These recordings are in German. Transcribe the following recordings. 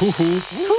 Huhu.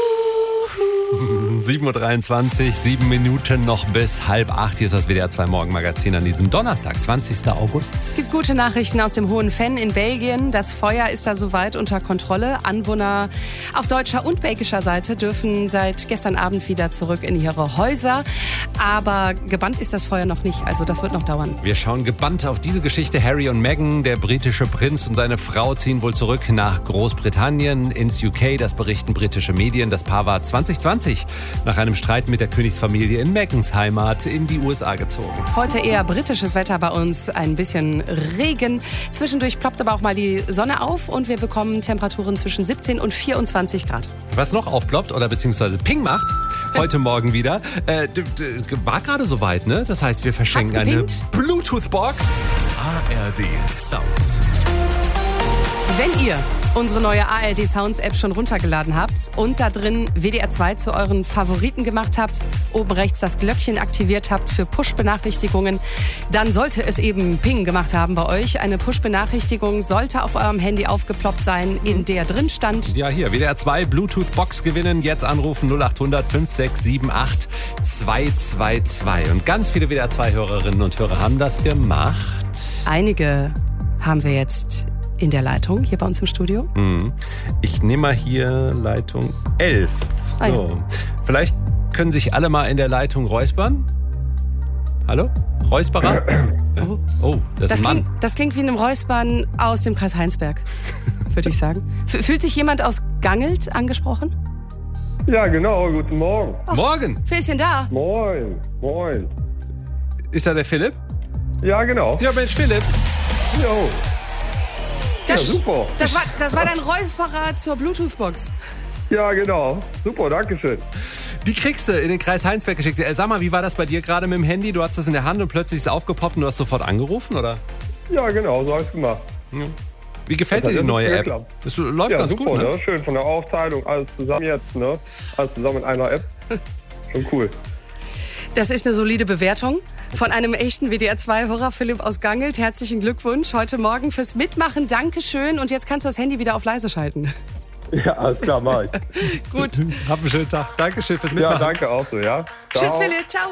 7.23 Uhr, 7 Minuten noch bis 7:30. Hier ist das WDR 2 Morgenmagazin an diesem Donnerstag, 20. August. Es gibt gute Nachrichten aus dem Hohen Venn in Belgien. Das Feuer ist da soweit unter Kontrolle. Anwohner auf deutscher und belgischer Seite dürfen seit gestern Abend wieder zurück in ihre Häuser. Aber gebannt ist das Feuer noch nicht, also das wird noch dauern. Wir schauen gebannt auf diese Geschichte. Harry und Meghan, der britische Prinz und seine Frau ziehen wohl zurück nach Großbritannien, ins UK. Das berichten britische Medien. Das Paar war 2020 nach einem Streit mit der Königsfamilie in Meghans Heimat in die USA gezogen. Heute eher britisches Wetter bei uns, ein bisschen Regen. Zwischendurch ploppt aber auch mal die Sonne auf und wir bekommen Temperaturen zwischen 17 und 24 Grad. Was noch aufploppt oder beziehungsweise Ping macht, heute Morgen wieder, war gerade soweit, ne? Das heißt, wir verschenken eine Bluetooth-Box. ARD Sounds. Wenn ihr unsere neue ARD Sounds App schon runtergeladen habt und da drin WDR 2 zu euren Favoriten gemacht habt, oben rechts das Glöckchen aktiviert habt für Push-Benachrichtigungen, dann sollte es eben Ping gemacht haben bei euch. Eine Push-Benachrichtigung sollte auf eurem Handy aufgeploppt sein, in der drin stand. Ja, hier, WDR 2 Bluetooth-Box gewinnen. Jetzt anrufen 0800 5678 222. Und ganz viele WDR 2 Hörerinnen und Hörer haben das gemacht. Einige haben wir jetzt in der Leitung, hier bei uns im Studio. Ich nehme mal hier Leitung 11. So. Ja. Vielleicht können sich alle mal in der Leitung räuspern. Hallo? Räusperer? Oh, das ist ein Mann. Das klingt wie ein Räuspern aus dem Kreis Heinsberg, würde ich sagen. Fühlt sich jemand aus Gangelt angesprochen? Ja, genau. Guten Morgen. Morgen! Wer ist denn da? Moin. Moin. Ist da der Philipp? Ja, genau. Ja, Mensch, Philipp. Jo. Ja, super. Das war dein Räusperer zur Bluetooth-Box. Ja, genau. Super, danke schön. Die kriegst du in den Kreis Heinsberg geschickt. Sag mal, wie war das bei dir gerade mit dem Handy? Du hast das in der Hand und plötzlich ist es aufgepoppt und du hast sofort angerufen, oder? Ja, genau, so habe ich es gemacht. Wie gefällt dir die neue App? Das läuft Ja, ganz super, gut, ne? Schön von der Aufteilung, alles zusammen jetzt, ne? Alles zusammen in einer App. Schon cool. Das ist eine solide Bewertung von einem echten WDR 2-Hörer, Philipp aus Gangelt. Herzlichen Glückwunsch heute Morgen fürs Mitmachen. Dankeschön. Und jetzt kannst du das Handy wieder auf leise schalten. Ja, alles klar, mach ich. Gut. Hab einen schönen Tag. Dankeschön fürs Mitmachen. Ja, danke auch so, ja. Ciao. Tschüss, Philipp. Ciao.